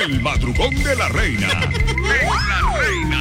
El madrugón de la reina. En La Reina.